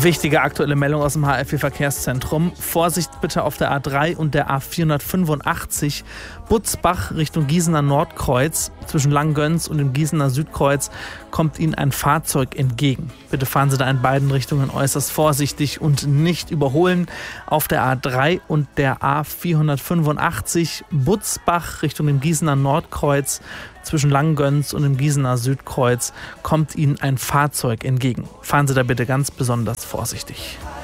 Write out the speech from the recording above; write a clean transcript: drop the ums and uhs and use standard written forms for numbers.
Wichtige aktuelle Meldung aus dem HFW-Verkehrszentrum. Vorsicht bitte auf der A3 und der A485 Butzbach Richtung Gießener Nordkreuz. Zwischen Langgöns und dem Gießener Südkreuz kommt Ihnen ein Fahrzeug entgegen. Bitte fahren Sie da in beiden Richtungen äußerst vorsichtig und nicht überholen. Auf der A3 und der A485 Butzbach Richtung dem Gießener Nordkreuz. Zwischen Langgöns und dem Gießener Südkreuz kommt Ihnen ein Fahrzeug entgegen. Fahren Sie da bitte ganz besonders vorsichtig.